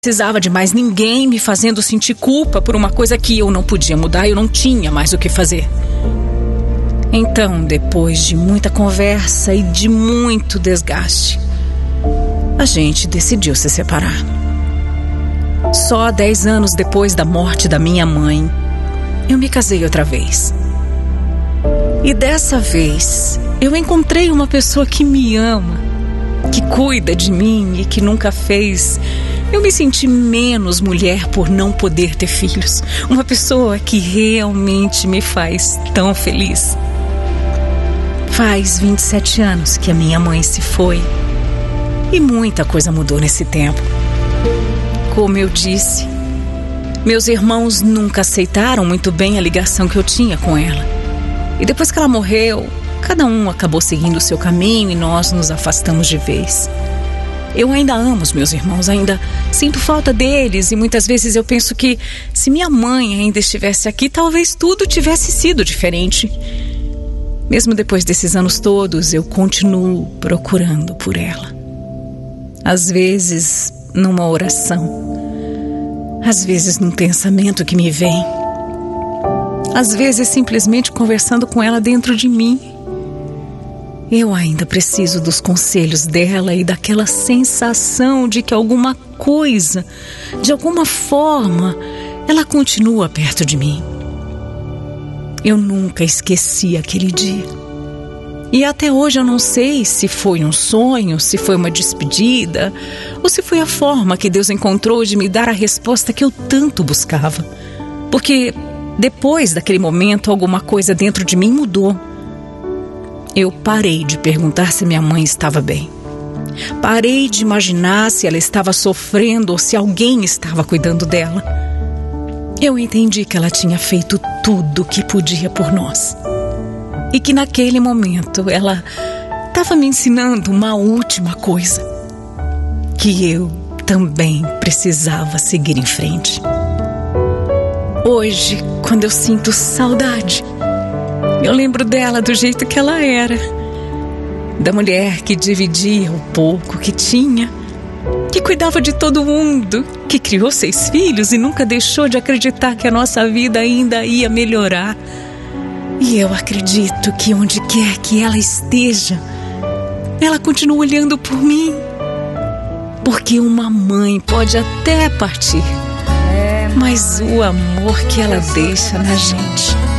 Precisava de mais ninguém me fazendo sentir culpa por uma coisa que eu não podia mudar, eu não tinha mais o que fazer. Então, depois de muita conversa e de muito desgaste, a gente decidiu se separar. Só 10 anos depois da morte da minha mãe, eu me casei outra vez. E dessa vez, eu encontrei uma pessoa que me ama, que cuida de mim e que nunca fez eu me senti menos mulher por não poder ter filhos. Uma pessoa que realmente me faz tão feliz. Faz 27 anos que a minha mãe se foi. E muita coisa mudou nesse tempo. Como eu disse, meus irmãos nunca aceitaram muito bem a ligação que eu tinha com ela. E depois que ela morreu, cada um acabou seguindo o seu caminho e nós nos afastamos de vez. Eu ainda amo os meus irmãos, ainda sinto falta deles e muitas vezes eu penso que se minha mãe ainda estivesse aqui, talvez tudo tivesse sido diferente. Mesmo depois desses anos todos, eu continuo procurando por ela. Às vezes numa oração, às vezes num pensamento que me vem, às vezes simplesmente conversando com ela dentro de mim. Eu ainda preciso dos conselhos dela e daquela sensação de que alguma coisa, de alguma forma, ela continua perto de mim. Eu nunca esqueci aquele dia. E até hoje eu não sei se foi um sonho, se foi uma despedida, ou se foi a forma que Deus encontrou de me dar a resposta que eu tanto buscava. Porque depois daquele momento, alguma coisa dentro de mim mudou. Eu parei de perguntar se minha mãe estava bem. Parei de imaginar se ela estava sofrendo ou se alguém estava cuidando dela. Eu entendi que ela tinha feito tudo o que podia por nós. E que naquele momento ela estava me ensinando uma última coisa. Que eu também precisava seguir em frente. Hoje, quando eu sinto saudade, eu lembro dela do jeito que ela era. Da mulher que dividia o pouco que tinha, que cuidava de todo mundo, que criou 6 filhos e nunca deixou de acreditar que a nossa vida ainda ia melhorar. E eu acredito que onde quer que ela esteja, ela continua olhando por mim. Porque uma mãe pode até partir, mas o amor que ela deixa na gente